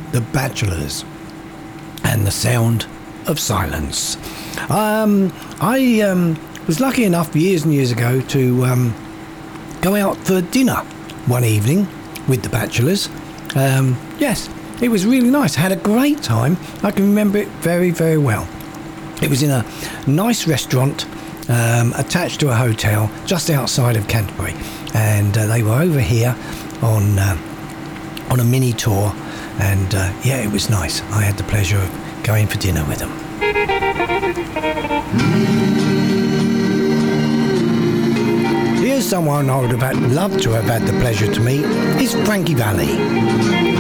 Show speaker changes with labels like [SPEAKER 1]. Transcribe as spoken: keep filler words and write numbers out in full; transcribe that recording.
[SPEAKER 1] The Bachelors and the Sound of Silence. Um, I um, was lucky enough years and years ago to um, go out for dinner one evening with the Bachelors. Um, yes, it was really nice. I had a great time. I can remember it very, very well. It was in a nice restaurant um, attached to a hotel just outside of Canterbury, and uh, they were over here on uh, on a mini tour, and uh, yeah, it was nice. I had the pleasure of going for dinner with them. Here's someone I would have had, loved to have had the pleasure to meet, is Frankie Valli.